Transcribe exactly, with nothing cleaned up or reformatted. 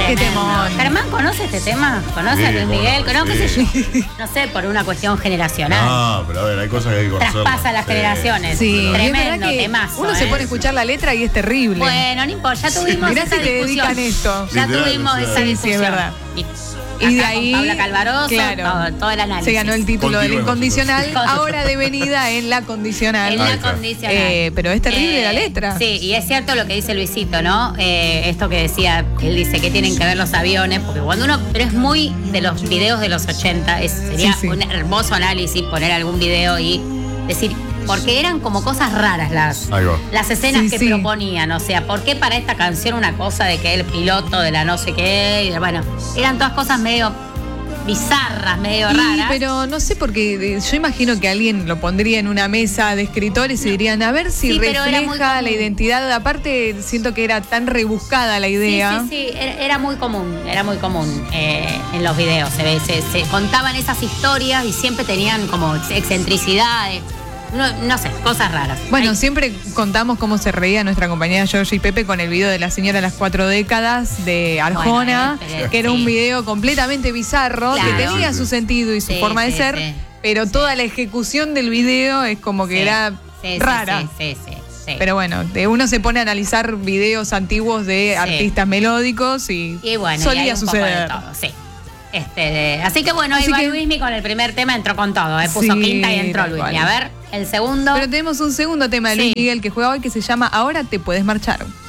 Qué temón. Germán, ¿conoce este tema? ¿Conoce a Sí, Luis bueno, Miguel? ¿Conoce? ¿Qué sé sí. yo? No sé, por una cuestión generacional. No, pero a ver, hay cosas que hay que conocer. Traspasa las generaciones. Sí, y es Tremendo verdad que temazo. uno ¿eh? se pone a escuchar la letra y es terrible. Bueno, no importa, ya tuvimos Mirá esa si te discusión. dedican esto. Ya Literal, tuvimos o sea. esa Sí, sí, discusión. es verdad. Y, Y de acá ahí, con Paula Calvaroso, claro, todo, todo el análisis. se ganó el título del Continuemos, incondicional, entonces. ahora devenida en la condicional. En Ahí la está. condicional. Eh, pero es terrible la letra. Sí, y es cierto lo que dice Luisito, ¿no? Eh, esto que decía, él dice que tienen que ver los aviones, porque cuando uno, pero es muy de los videos de los ochenta, es, sería Sí, sí. un hermoso análisis poner algún video y decir, porque eran como cosas raras las, Ahí va. las escenas Sí, que sí. proponían, o sea, ¿por qué para esta canción una cosa de que el piloto de la no sé qué? Y, bueno, eran todas cosas medio bizarras, medio Y, raras. pero no sé, porque eh, yo imagino que alguien lo pondría en una mesa de escritores y dirían, a ver si Sí, pero era muy refleja común. la identidad. Aparte, siento que era tan rebuscada la idea. Sí, sí, sí, era, era muy común, era muy común eh, en los videos. Se, ve, se, se contaban esas historias y siempre tenían como excentricidades, no, no sé, cosas raras. Bueno, Ay, siempre contamos cómo se reía nuestra compañera Georgie y Pepe con el video de la señora de las cuatro décadas de Arjona, Bueno, eh, pero que era sí. un video completamente bizarro, Claro. que tenía su sentido y su Sí, forma de sí, ser, sí. pero toda la ejecución del video es como que sí, era sí, sí, rara. Sí, sí, sí, sí. Pero bueno, de uno se pone a analizar videos antiguos de Sí. artistas melódicos y, Y bueno, y solía hay un poco de suceder. todo, sí. Este, de- así que bueno, ahí Así va que- Luismi con el primer tema, entró con todo, ¿eh? Puso Sí, quinta y entró tal Luismi. cual. A ver, el segundo. Pero tenemos un segundo tema de Luis Sí. Miguel que juega hoy que se llama Ahora te puedes marchar.